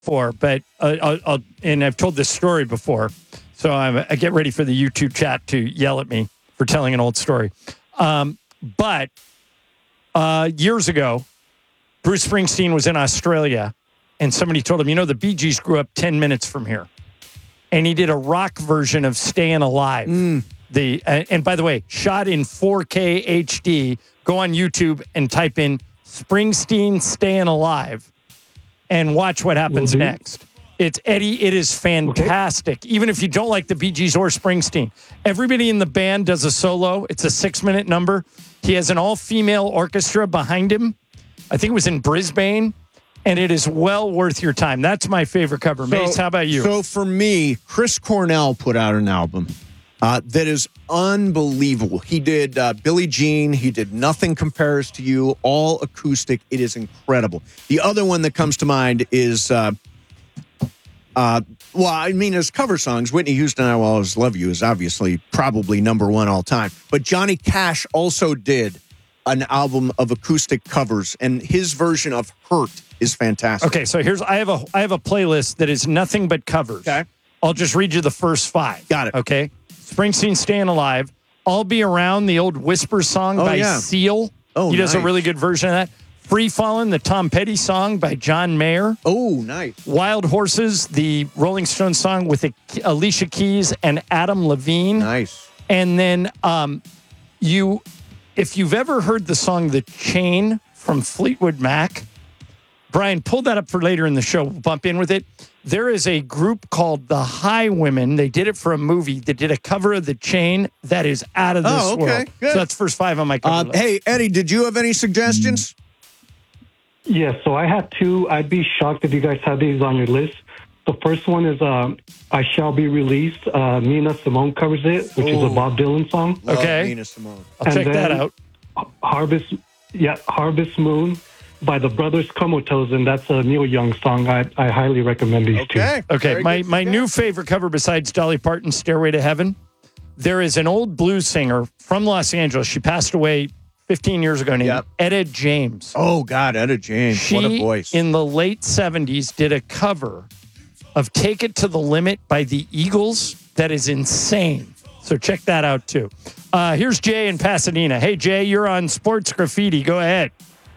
for, but and I've told this story before, so I get ready for the YouTube chat to yell at me for telling an old story. But years ago, Bruce Springsteen was in Australia, and somebody told him, the Bee Gees grew up 10 minutes from here. And he did a rock version of Staying Alive. And by the way, shot in 4K HD. Go on YouTube and type in Springsteen Staying Alive and watch what happens next. It's Eddie. It is fantastic. Okay. Even if you don't like the Bee Gees or Springsteen, everybody in the band does a solo. It's a 6-minute number. He has an all-female orchestra behind him. I think it was in Brisbane, and it is well worth your time. That's my favorite cover. Mace, how about you? So for me, Chris Cornell put out an album that is unbelievable. He did Billie Jean. He did Nothing Compares to You, all acoustic. It is incredible. The other one that comes to mind is, his cover songs, Whitney Houston, I Will Always Love You is obviously probably number one all time. But Johnny Cash also did an album of acoustic covers, and his version of Hurt is fantastic. Okay, so I have a playlist that is nothing but covers. Okay. I'll just read you the first 5. Got it. Okay. Springsteen Staying Alive. I'll Be Around, the old Whisper song by Seal. He does a really good version of that. Free Fallin', the Tom Petty song by John Mayer. Oh, nice. Wild Horses, the Rolling Stones song with Alicia Keys and Adam Levine. Nice. And then if you've ever heard the song The Chain from Fleetwood Mac, Brian, pull that up for later in the show. We'll bump in with it. There is a group called The Highwomen. They did it for a movie. They did a cover of The Chain that is out of this world. Good. So that's first 5 on my cover list. Hey, Eddie, did you have any suggestions? Yeah, so I had 2. I'd be shocked if you guys had these on your list. The first one is I Shall Be Released. Nina Simone covers it, which is a Bob Dylan song. Love Okay. Nina Simone. I'll check that out. Harvest Moon by the Brothers Comatose, and that's a Neil Young song. I highly recommend these 2. Okay, my new favorite cover besides Dolly Parton's Stairway to Heaven, there is an old blues singer from Los Angeles. She passed away 15 years ago named Etta James. Oh, God, Etta James. What a voice. She, in the late 70s, did a cover of Take It to the Limit by the Eagles that is insane. So check that out, too. Here's Jay in Pasadena. Hey, Jay, you're on Sports Graffiti. Go ahead.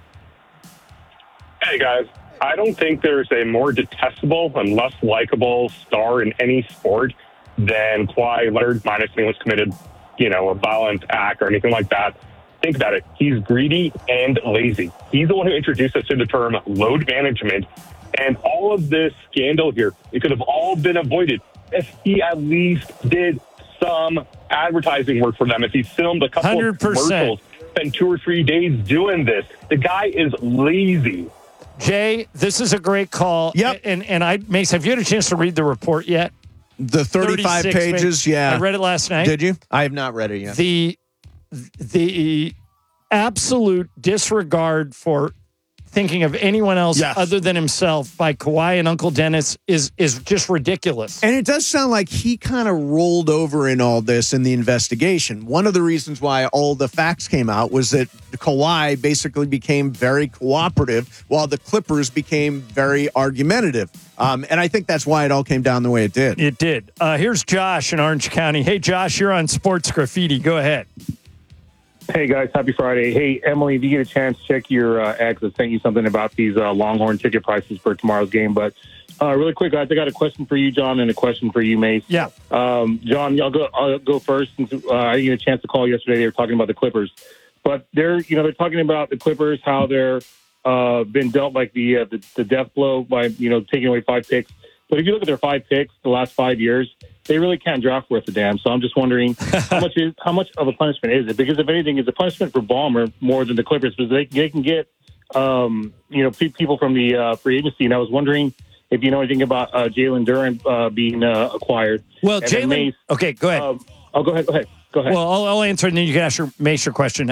Hey, guys. I don't think there's a more detestable and less likable star in any sport than Kawhi Leonard, minus anyone's committed, a violent act or anything like that. Think about it. He's greedy and lazy. He's the one who introduced us to the term load management. And all of this scandal here, it could have all been avoided if he at least did some advertising work for them. If he filmed a couple 100%. of commercials, spent 2 or 3 days doing this. The guy is lazy. Jay, this is a great call. Yep. And Mace, have you had a chance to read the report yet? The 35 pages, yeah. I read it last night. Did you? I have not read it yet. The absolute disregard for thinking of anyone else other than himself by Kawhi and Uncle Dennis is just ridiculous. And it does sound like he kind of rolled over in all this in the investigation. One of the reasons why all the facts came out was that Kawhi basically became very cooperative while the Clippers became very argumentative. And I think that's why it all came down the way it did. It did. Here's Josh in Orange County. Hey, Josh, you're on Sports Graffiti. Go ahead. Hey, guys. Happy Friday. Hey, Emily, if you get a chance, check your ex. I sent you something about these Longhorn ticket prices for tomorrow's game. But really quick, guys, I got a question for you, John, and a question for you, Mace. Yeah. John, I'll go first. Since I didn't get a chance to call yesterday. They were talking about the Clippers. But they're talking about the Clippers, how they're been dealt like the death blow by, taking away 5 picks. But if you look at their 5 picks the last 5 years, they really can't draft worth a damn. So I'm just wondering how much of a punishment is it? Because if anything, it's a punishment for Ballmer more than the Clippers, because they can get people from the free agency. And I was wondering if you know anything about Jalen Duren being acquired. Well, Jalen. Okay, go ahead. Go ahead. Well, I'll answer, and then you can ask Mace your question.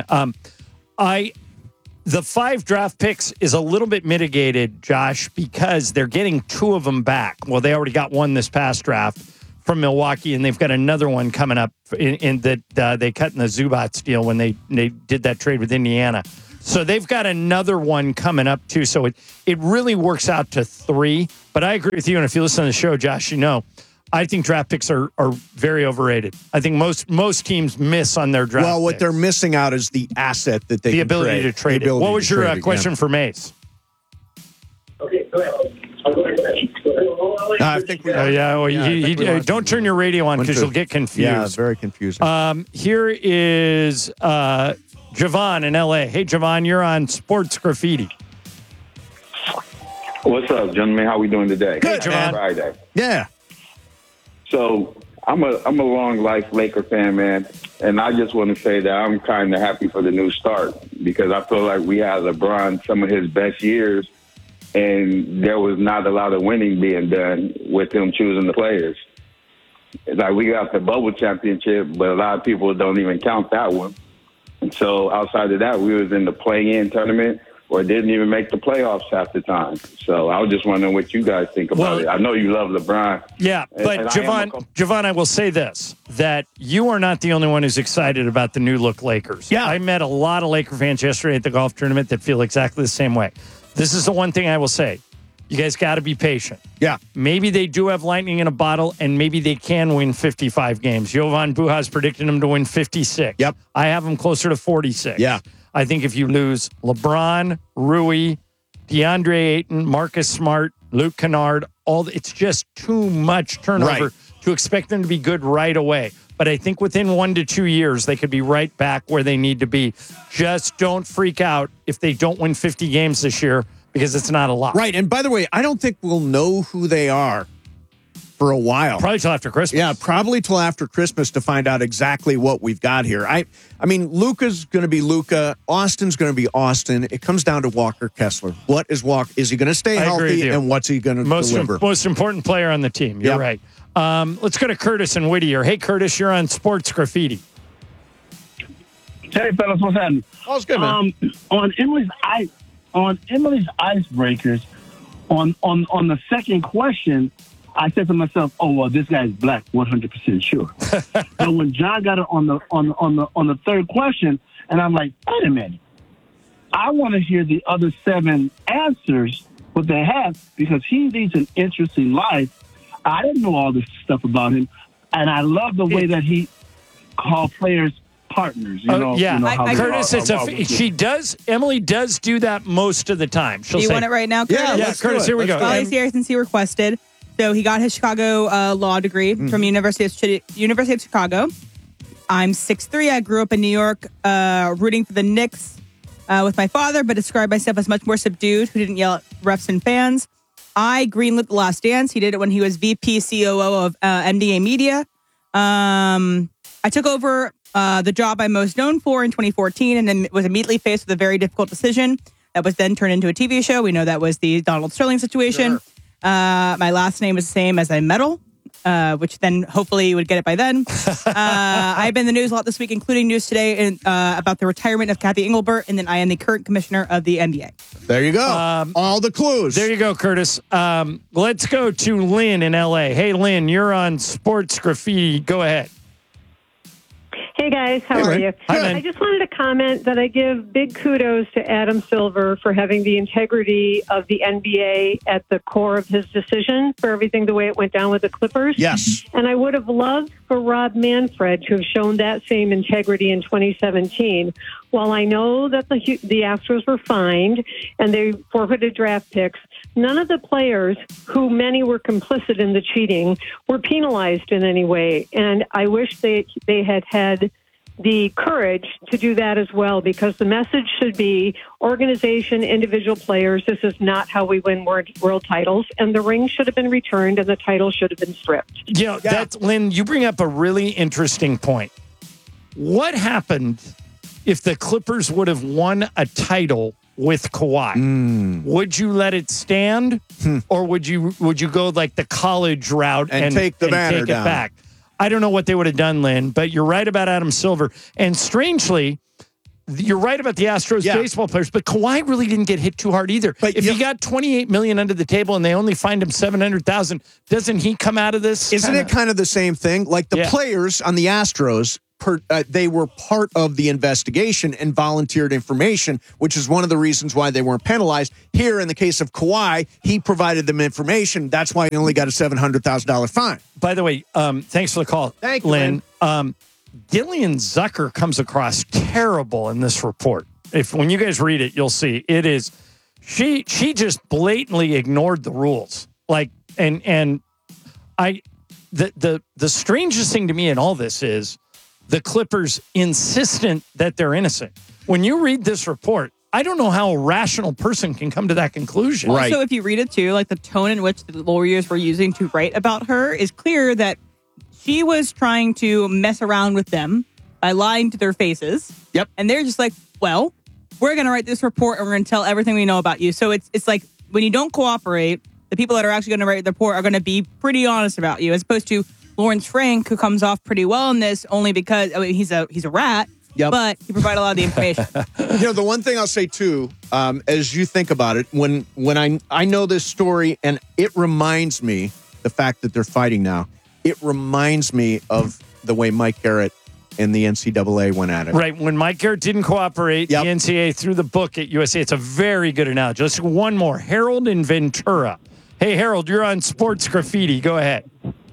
The 5 draft picks is a little bit mitigated, Josh, because they're getting 2 of them back. Well, they already got one this past draft from Milwaukee, and they've got another one coming up in that they cut in the Zubats deal when they did that trade with Indiana. So they've got another one coming up, too. So it really works out to 3. But I agree with you. And if you listen to the show, Josh, you know, I think draft picks are very overrated. I think most teams miss on their draft Well, what picks. they're missing out is the asset that they The can ability to trade it. What was your question for Mace? Okay, go ahead. I'll go ahead. I think we. Don't turn your radio on because you'll get confused. Yeah, very confusing. Here is Javon in L.A. Hey, Javon, you're on Sports Graffiti. What's up, gentlemen? How we doing today? Good, Javon. Friday. Yeah. So I'm a long life Laker fan, man, and I just want to say that I'm kind of happy for the new start because I feel like we had LeBron some of his best years, and there was not a lot of winning being done with him choosing the players. Like we got the bubble championship, but a lot of people don't even count that one. And so outside of that, we was in the play-in tournament or didn't even make the playoffs half the time. So I was just wondering what you guys think about it. I know you love LeBron. Yeah, but and Javon, I will say this, that you are not the only one who's excited about the new look Lakers. Yeah. I met a lot of Laker fans yesterday at the golf tournament that feel exactly the same way. This is the one thing I will say. You guys got to be patient. Yeah. Maybe they do have lightning in a bottle, and maybe they can win 55 games. Jovan Buha's predicting them to win 56. Yep. I have them closer to 46. Yeah. I think if you lose LeBron, Rui, DeAndre Ayton, Marcus Smart, Luke Kennard, it's just too much turnover to expect them to be good right away. But I think within 1 to 2 years, they could be right back where they need to be. Just don't freak out if they don't win 50 games this year because it's not a lot. Right. And by the way, I don't think we'll know who they are for a while. Probably till after Christmas. Yeah, probably till after Christmas to find out exactly what we've got here. I mean, Luka's going to be Luka. Austin's going to be Austin. It comes down to Walker Kessler. What is Walker? Is he going to stay healthy? And what's he going to deliver? Most important player on the team. You're right. Let's go to Curtis and Whittier. Hey, Curtis, you're on Sports Graffiti. Hey, fellas, what's happening? Oh, it's good, man. On Emily's icebreakers, on the second question, I said to myself, "Oh well, this guy's black, 100% sure." But when John got it on the third question, and I'm like, "Wait a minute, I want to hear the other 7 answers what they have because he leads an interesting life." I didn't know all this stuff about him, and I love the way that he called players partners. Curtis, Emily does do that most of the time. She'll do you say, want it right now, Curtis? Yeah, Curtis, here we go. Well, he's here since he requested. So he got his Chicago law degree from University of Chicago. I'm 6'3". I grew up in New York rooting for the Knicks with my father, but described myself as much more subdued, who didn't yell at refs and fans. I greenlit The Last Dance. He did it when he was VP COO of MDA Media. I took over the job I'm most known for in 2014 and then was immediately faced with a very difficult decision that was then turned into a TV show. We know that was the Donald Sterling situation. Sure. My last name was the same as I'm Metal, which then hopefully you would get it by then. I've been in the news a lot this week, including news today about the retirement of Kathy Engelbert, and then I am the current commissioner of the NBA. There you go. All the clues. There you go, Curtis. Let's go to Lynn in L.A. Hey, Lynn, you're on Sports Graffiti. Go ahead. Hey, guys. How are you? Hi, I just wanted to comment that I give big kudos to Adam Silver for having the integrity of the NBA at the core of his decision for everything the way it went down with the Clippers. Yes. And I would have loved for Rob Manfred to have shown that same integrity in 2017. While I know that the Astros were fined and they forfeited draft picks, none of the players, who many were complicit in the cheating, were penalized in any way. And I wish they had the courage to do that as well, because the message should be organization, individual players. This is not how we win world titles. And the ring should have been returned and the title should have been stripped. That's, Lynn, you bring up a really interesting point. What happened if the Clippers would have won a title with Kawhi? Would you let it stand, or would you go like the college route and take the banner take it down? back? I don't know what they would have done, Lynn, but you're right about Adam Silver. And strangely, you're right about the Astros baseball players, but Kawhi really didn't get hit too hard either. But if he got $28 million under the table and they only fined him $700,000, doesn't he come out of this? Isn't it kind of the same thing? Like the players on the Astros they were part of the investigation and volunteered information, which is one of the reasons why they weren't penalized. Here, in the case of Kawhi, he provided them information. That's why he only got a $700,000 fine. By the way, thanks for the call, Thank you, Lynn. Gillian Zucker comes across terrible in this report. When you guys read it, you'll see it is she just blatantly ignored the rules. The strangest thing to me in all this is the Clippers insistent that they're innocent. When you read this report, I don't know how a rational person can come to that conclusion. Right. Also, if you read it too, like the tone in which the lawyers were using to write about her is clear that she was trying to mess around with them by lying to their faces. Yep. And they're just like, well, we're going to write this report and we're going to tell everything we know about you. So it's like when you don't cooperate, the people that are actually going to write the report are going to be pretty honest about you, as opposed to Lawrence Frank, who comes off pretty well in this only because he's a rat. Yep. But he provided a lot of the information. The one thing I'll say too, as you think about it, when I know this story, and it reminds me, the fact that they're fighting now, it reminds me of the way Mike Garrett and the NCAA went at it. Right. When Mike Garrett didn't cooperate, Yep. the NCAA threw the book at USA. It's a very good analogy. Let's do one more. Harold in Ventura. Hey, Harold, you're on Sports Graffiti. Go ahead.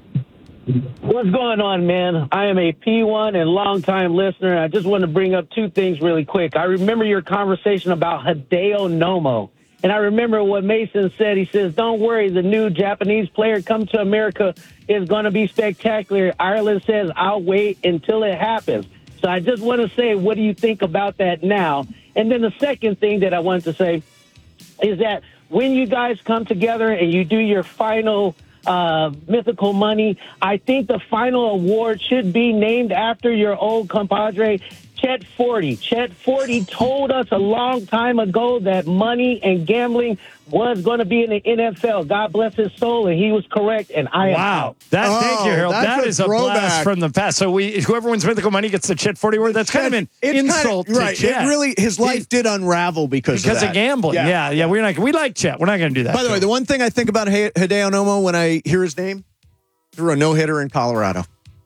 What's going on, man? I am a P1 and longtime listener. I just want to bring up two things really quick. I remember your conversation about Hideo Nomo. And I remember what Mason said. He says, don't worry, the new Japanese player come to America is going to be spectacular. Ireland says, I'll wait until it happens. So I just want to say, what do you think about that now? And then the second thing that I wanted to say is that when you guys come together and you do your final mythical money, I think the final award should be named after your old compadre, Chet Forty. Chet Forty told us a long time ago that money and gambling was going to be in the NFL. God bless his soul, and he was correct. And I Wow. Thank you, Harold. That is a blast from the past. So whoever wins mythical money gets the Chet 40 word. That's kind of an insult to right. Chet. It really, his life did unravel because of that. gambling. Yeah. We like Chet. We're not going to do that. By the way, the one thing I think about Hideo Nomo when I hear his name, threw a no-hitter in Colorado.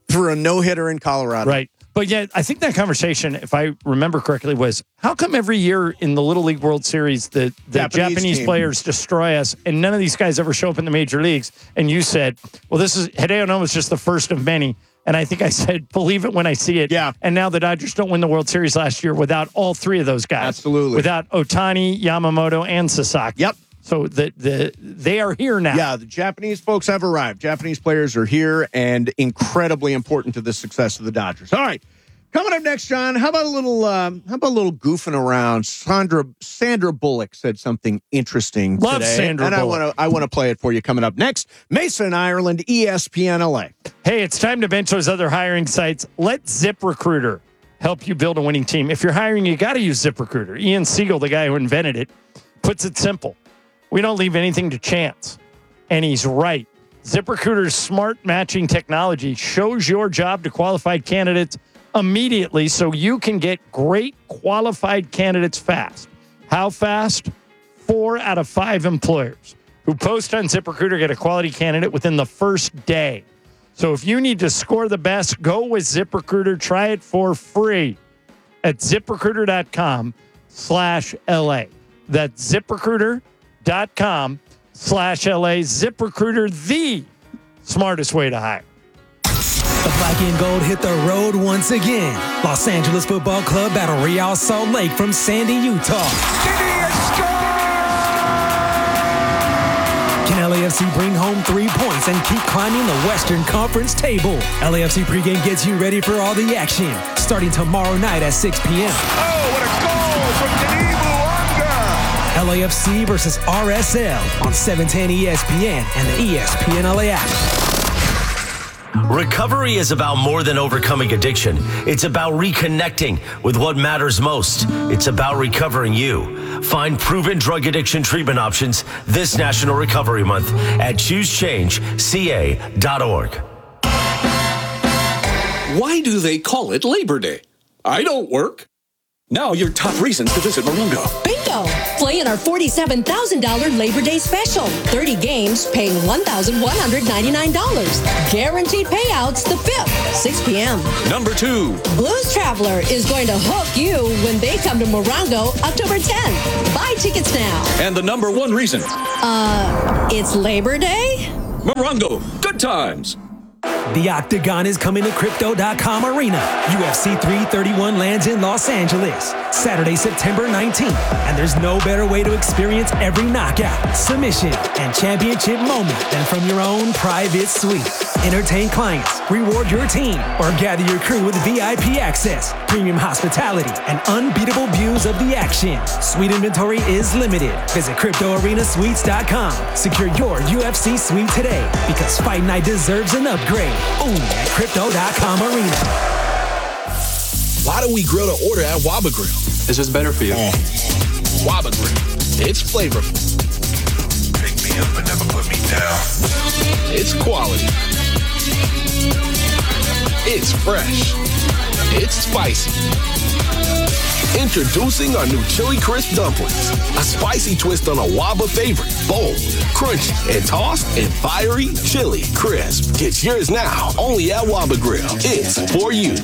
Right. But yet, I think that conversation, if I remember correctly, was how come every year in the Little League World Series the Japanese players destroy us and none of these guys ever show up in the major leagues? And you said, well, Hideo Nomo is just the first of many. And I think I said, believe it when I see it. Yeah. And now the Dodgers don't win the World Series last year without all three of those guys. Absolutely. Without Ohtani, Yamamoto, and Sasaki. Yep. So they are here now. Yeah, the Japanese folks have arrived. Japanese players are here and incredibly important to the success of the Dodgers. All right, coming up next, John. How about a little goofing around? Sandra Bullock said something interesting Love today, Sandra and Bullock. I want to play it for you. Coming up next, Mason Ireland, ESPN LA. Hey, it's time to bench those other hiring sites. Let ZipRecruiter help you build a winning team. If you're hiring, you got to use ZipRecruiter. Ian Siegel, the guy who invented it, puts it simple. We don't leave anything to chance. And he's right. ZipRecruiter's smart matching technology shows your job to qualified candidates immediately so you can get great qualified candidates fast. How fast? 4 out of 5 employers who post on ZipRecruiter get a quality candidate within the first day. So if you need to score the best, go with ZipRecruiter. Try it for free at ZipRecruiter.com/LA. That's ZipRecruiter.com/LA. ZipRecruiter, the smartest way to hire. The black and gold hit the road once again. Los Angeles Football Club battle Real Salt Lake from Sandy, Utah. Can LAFC bring home 3 points and keep climbing the Western Conference table? LAFC pregame gets you ready for all the action, starting tomorrow night at 6 p.m. Oh, what a goal from Denis Bouanga! LAFC versus RSL on 710 ESPN and the ESPN LA app. Recovery is about more than overcoming addiction. It's about reconnecting with what matters most. It's about recovering you. Find proven drug addiction treatment options this National Recovery Month at ChooseChangeCA.org. Why do they call it Labor Day? I don't work. Now your top reasons to visit Morongo. Bingo! bingo. Play in our $47,000 Labor Day special. 30 games paying $1,199. Guaranteed payouts the 5th, 6 p.m. Number 2. Blues Traveler is going to hook you when they come to Morongo October 10th. Buy tickets now. And the number 1 reason. It's Labor Day? Morongo, good times. The Octagon is coming to Crypto.com Arena. UFC 331 lands in Los Angeles, Saturday, September 19th. And there's no better way to experience every knockout, submission, and championship moment than from your own private suite. Entertain clients, reward your team, or gather your crew with VIP access, premium hospitality, and unbeatable views of the action. Suite inventory is limited. Visit CryptoArenaSuites.com. Secure your UFC suite today, because Fight Night deserves an upgrade. Only at Crypto.com Arena. Why do we grill to order at Waba Grill? It's just better for you. Waba Grill. It's flavorful. Pick me up and never put me down. It's quality. It's fresh. It's spicy. Introducing our new Chili Crisp Dumplings. A spicy twist on a Waba favorite. Bold, crunchy, and tossed in fiery chili crisp. Get yours now, only at Waba Grill. It's for you.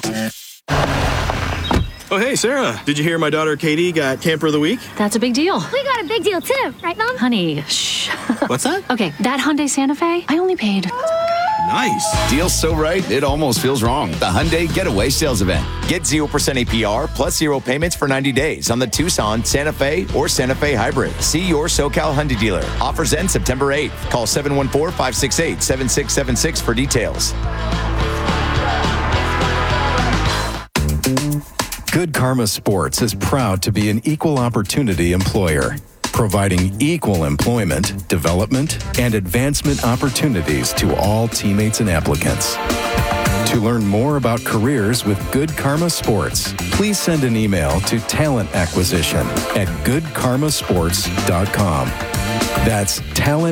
Oh, hey, Sarah. Did you hear my daughter Katie got Camper of the Week? That's a big deal. We got a big deal too, right, Mom? Honey, shh. What's that? Okay, that Hyundai Santa Fe, I only paid. Nice. Deal's so right, it almost feels wrong. The Hyundai Getaway Sales Event. Get 0% APR plus 0 payments for 90 days on the Tucson, Santa Fe, or Santa Fe Hybrid. See your SoCal Hyundai dealer. Offers end September 8th. Call 714-568-7676 for details. Good Karma Sports is proud to be an equal opportunity employer, providing equal employment, development, and advancement opportunities to all teammates and applicants. To learn more about careers with Good Karma Sports, please send an email to talentacquisition@goodkarmasports.com. That's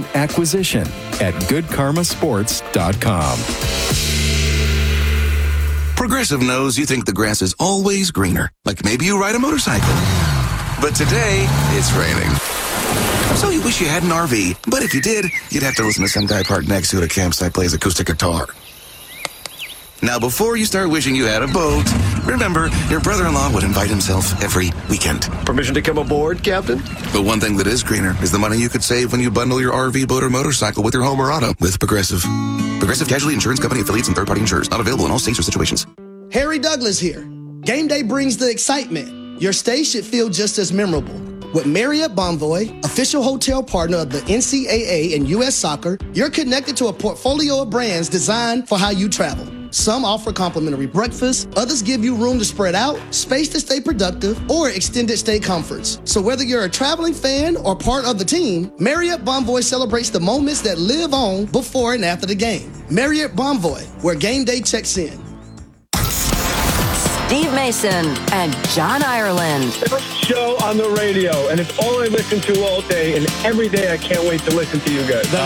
talentacquisition@goodkarmasports.com. Progressive knows you think the grass is always greener, like maybe you ride a motorcycle. But today, it's raining. So you wish you had an RV, but if you did, you'd have to listen to some guy parked next to you at a campsite plays acoustic guitar. Now, before you start wishing you had a boat, remember, your brother-in-law would invite himself every weekend. Permission to come aboard, Captain? But one thing that is greener is the money you could save when you bundle your RV, boat, or motorcycle with your home or auto with Progressive. Progressive Casualty Insurance Company affiliates and third-party insurers. Not available in all states or situations. Harry Douglas here. Game day brings the excitement. Your stay should feel just as memorable. With Marriott Bonvoy, official hotel partner of the NCAA and U.S. Soccer, you're connected to a portfolio of brands designed for how you travel. Some offer complimentary breakfast, others give you room to spread out, space to stay productive, or extended stay comforts. So whether you're a traveling fan or part of the team, Marriott Bonvoy celebrates the moments that live on before and after the game. Marriott Bonvoy, where game day checks in. Steve Mason and John Ireland. First show on the radio, and it's all I listen to all day, and every day I can't wait to listen to you guys. The